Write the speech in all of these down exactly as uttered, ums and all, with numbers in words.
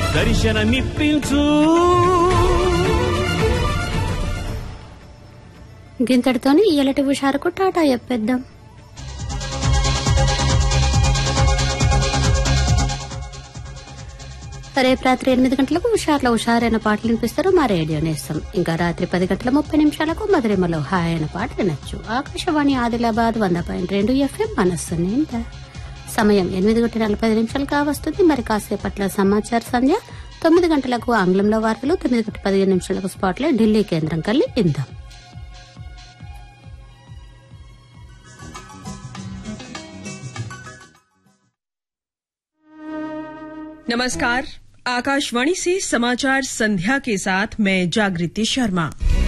దర్శనమిప్పించు. గింతటితోని ఇయ్యలటి హుషారుకు టాటా చెప్పేద్దాం. రేపు రాత్రి ఎనిమిది గంటలకు హుషార్లో హుషారైన పాటలు వినిపిస్తారు మా రేడియో నేస్తాం. ఇంకా రాత్రి పది గంటల ముప్పై నిమిషాలకు మధురిమలో హాయ్ అయిన పాట వినొచ్చు. ఆకాశవాణి ఆదిలాబాద్ వంద పాయింట్ రెండు ఎఫ్ఎం మనస్సు నిండా. సమయం ఎనిమిది గంటల నలభై నిమిషాలు కావస్తుంది. మరి కాసేపట్ల సమాచార సంధ్య. తొమ్మిది గంటలకు ఆంగ్లంలో వార్తలు, తొమ్మిది గంటల పదిహేను నిమిషాలకు స్పాట్లో ఢిల్లీ కేంద్రం కల్లి ఇందాం. नमस्कार, आकाशवाणी से समाचार संध्या के साथ मैं जागृति शर्मा।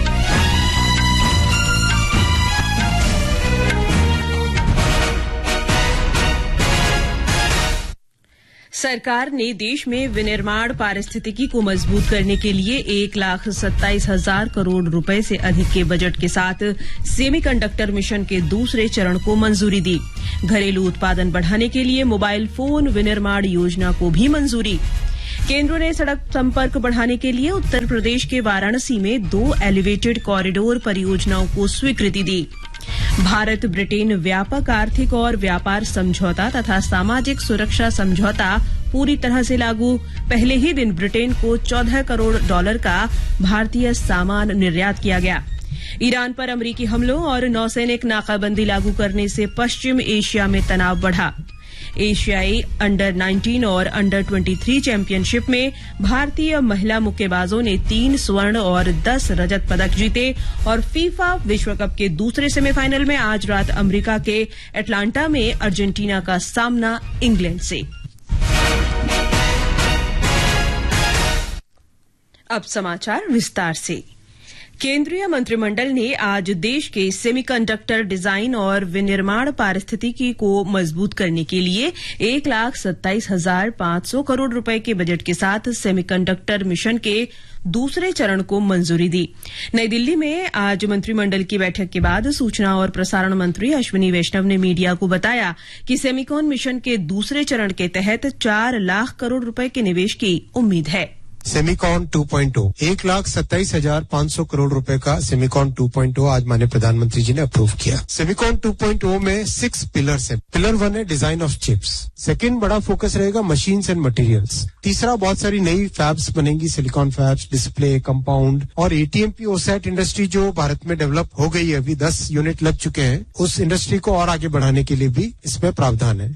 सरकार ने देश में विनिर्माण पारिस्थितिकी को मजबूत करने के लिए एक लाख सत्ताईस हजार करोड़ रुपए से अधिक के बजट के साथ सेमीकंडक्टर मिशन के दूसरे चरण को मंजूरी दी। घरेलू उत्पादन बढ़ाने के लिए मोबाइल फोन विनिर्माण योजना को भी मंजूरी। केंद्र ने सड़क संपर्क बढ़ाने के लिए उत्तर प्रदेश के वाराणसी में दो एलिवेटेड कॉरिडोर परियोजनाओं को स्वीकृति दी। भारत ब्रिटेन व्यापक आर्थिक और व्यापार समझौता तथा सामाजिक सुरक्षा समझौता पूरी तरह से लागू। पहले ही दिन ब्रिटेन को चौदह करोड़ डॉलर का भारतीय सामान निर्यात किया गया। ईरान पर अमरीकी हमलों और नौसैनिक नाकाबंदी लागू करने से पश्चिम एशिया में तनाव बढ़ा। एशियाई अंडर नाइनटीन और अंडर ट्वेंटी थ्री चैंपियनशिप में भारतीय महिला मुक्केबाजों ने तीन स्वर्ण और दस रजत पदक जीते। और फीफा विश्व कप के दूसरे सेमीफाइनल में आज रात अमेरिका के एटलांटा में अर्जेंटीना का सामना इंग्लैंड से। अब समाचार विस्तार से। केंद्रीय मंत्रिमंडल ने आज देश के सेमीकंडक्टर डिजाइन और विनिर्माण पारिस्थितिकी को मजबूत करने के लिए एक लाख सत्ताईस हजार पांच सौ करोड़ रुपए के बजट के साथ सेमीकंडक्टर मिशन के दूसरे चरण को मंजूरी दी। नई दिल्ली में आज मंत्रिमंडल की बैठक के बाद सूचना और प्रसारण मंत्री अश्विनी वैष्णव ने मीडिया को बताया कि सेमीकॉन मिशन के दूसरे चरण के तहत चार लाख करोड़ रुपए के निवेश की उम्मीद है। सेमीकॉन टू पॉइंट ओ एक लाख सत्ताईस हजार पाँच सौ करोड़ रुपए का सेमीकॉन टू पॉइंट ओ आज माननीय प्रधानमंत्री जी ने अप्रूव किया। सेमीकॉन टू पॉइंट ओ में सिक्स पिलर्स हैं। पिलर वन है डिजाइन ऑफ चिप्स। सेकंड बड़ा फोकस रहेगा मशीन्स एंड मटेरियल्स। तीसरा बहुत सारी नई फैब्स बनेंगी, सिलिकॉन फैब्स, डिस्प्ले, कंपाउंड और एटीएमपी ओसैट इंडस्ट्री जो भारत में डेवलप हो गई है, अभी दस यूनिट लग चुके हैं, उस इंडस्ट्री को और आगे बढ़ाने के लिए भी इसमें प्रावधान है।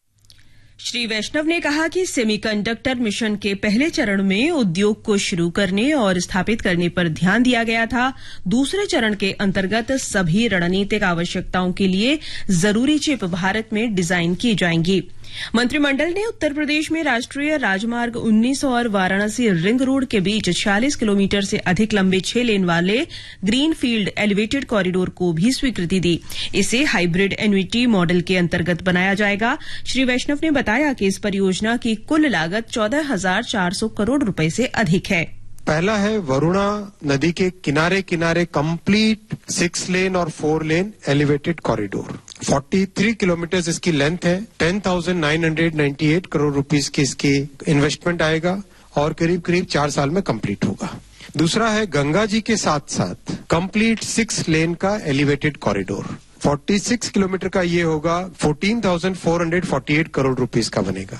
श्री वैष्णव ने कहा कि सेमीकंडक्टर मिशन के पहले चरण में उद्योग को शुरू करने और स्थापित करने पर ध्यान दिया गया था। दूसरे चरण के अंतर्गत सभी रणनीतिक आवश्यकताओं के लिए जरूरी चिप भारत में डिजाइन की जाएंगी। मंत्रिमंडल ने उत्तर प्रदेश में राष्ट्रीय राजमार्ग उन्नीस और वाराणसी रिंग रोड के बीच छियालीस किलोमीटर से अधिक लंबे छह लेन वाले ग्रीन फील्ड एलिवेटेड कॉरिडोर को भी स्वीकृति दी। इसे हाइब्रिड एन्युटी मॉडल के अंतर्गत बनाया जाएगा। श्री वैष्णव ने बताया कि इस परियोजना की कुल लागत चौदह हजार चार सौ करोड़ रुपए से अधिक है। पहला है वरुणा नदी के किनारे किनारे कंप्लीट सिक्स लेन और फोर लेन एलिवेटेड कॉरिडोर। तैंतालीस किलोमीटर इसकी लेंथ है। Ten thousand nine hundred ninety eight crore rupees की इसकी इन्वेस्टमेंट आएगा और करीब करीब चार साल में कंप्लीट होगा। दूसरा है गंगा जी के साथ साथ कंप्लीट सिक्स लेन का एलिवेटेड कॉरिडोर। छियालीस किलोमीटर का ये होगा, चौदह हजार चार सौ अड़तालीस करोड़ रुपीस का बनेगा।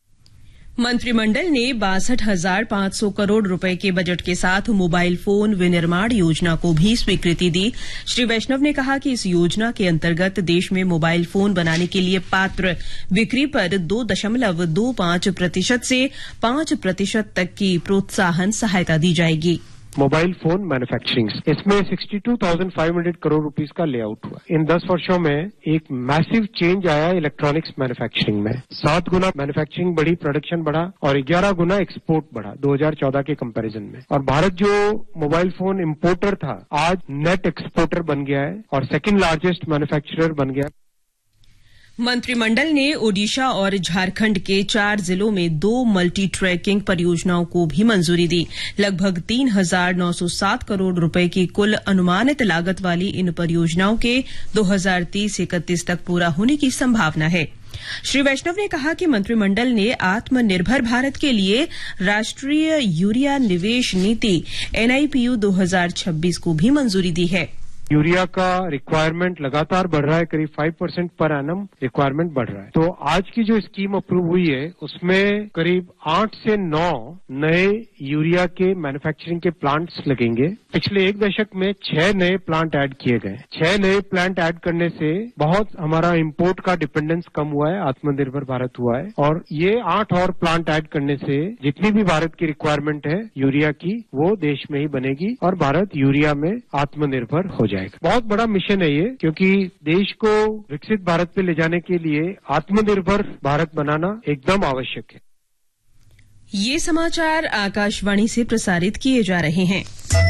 मंत्रिमंडल ने बासठ हजार पांच सौ करोड़ रुपए के बजट के साथ मोबाइल फोन विनिर्माण योजना को भी स्वीकृति दी। श्री वैष्णव ने कहा कि इस योजना के अंतर्गत देश में मोबाइल फोन बनाने के लिए पात्र बिक्री पर दो दशमलव दो पांच प्रतिशत से पांच प्रतिशत तक की प्रोत्साहन सहायता दी जाएगी। मोबाइल फोन मैन्युफैक्चरिंग इसमें बासठ हजार पाँच सौ करोड़ रुपीस का लेआउट हुआ। इन दस वर्षों में एक मैसिव चेंज आया इलेक्ट्रॉनिक्स मैन्युफैक्चरिंग में। सात गुना मैन्युफैक्चरिंग बढ़ी, प्रोडक्शन बढ़ा और ग्यारह गुना एक्सपोर्ट बढ़ा दो हजार चौदह के कंपैरिजन में। और भारत जो मोबाइल फोन इंपोर्टर था आज नेट एक्सपोर्टर बन गया है और सेकंड लार्जेस्ट मैन्युफैक्चरर बन गया। मंत्रिमंडल ने ओडिशा और झारखंड के चार जिलों में दो मल्टी ट्रैकिंग परियोजनाओं को भी मंजूरी दी। लगभग तीन हजार नौ सौ सात करोड़ रुपए की कुल अनुमानित लागत वाली इन परियोजनाओं के दो हजार तीस इकतीस तक पूरा होने की संभावना है। श्री वैष्णव ने कहा कि मंत्रिमंडल ने आत्मनिर्भर भारत के लिए राष्ट्रीय यूरिया निवेश नीति एनआईपीयू दो हज़ार छब्बीस को भी मंजूरी दी है। यूरिया का रिक्वायरमेंट लगातार बढ़ रहा है, करीब पाँच परसेंट पर एनम रिक्वायरमेंट बढ़ रहा है। तो आज की जो स्कीम अप्रूव हुई है उसमें करीब आठ से नौ नए यूरिया के मैन्युफैक्चरिंग के प्लांट्स लगेंगे। पिछले एक दशक में छह नए प्लांट ऐड किए गए। छह नए प्लांट ऐड करने से बहुत हमारा इंपोर्ट का डिपेंडेंस कम हुआ है, आत्मनिर्भर भारत हुआ है। और ये आठ और प्लांट ऐड करने से जितनी भी भारत की रिक्वायरमेंट है यूरिया की वो देश में ही बनेगी और भारत यूरिया में आत्मनिर्भर हो जाएगा। बहुत बड़ा मिशन है ये, क्योंकि देश को विकसित भारत पे ले जाने के लिए आत्मनिर्भर भारत बनाना एकदम आवश्यक है। ये समाचार आकाशवाणी से प्रसारित किए जा रहे हैं।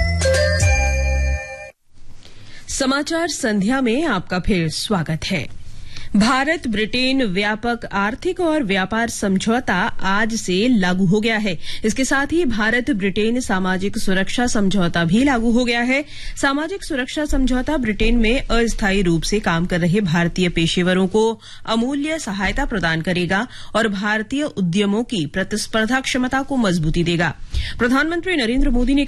समाचार संध्या में आपका फिर स्वागत है। भारत ब्रिटेन व्यापक आर्थिक और व्यापार समझौता आज से लागू हो गया है। इसके साथ ही भारत ब्रिटेन सामाजिक सुरक्षा समझौता भी लागू हो गया है। सामाजिक सुरक्षा समझौता ब्रिटेन में अस्थायी रूप से काम कर रहे भारतीय पेशेवरों को अमूल्य सहायता प्रदान करेगा और भारतीय उद्यमों की प्रतिस्पर्धा क्षमता को मजबूती देगा। प्रधानमंत्री नरेंद्र मोदी ने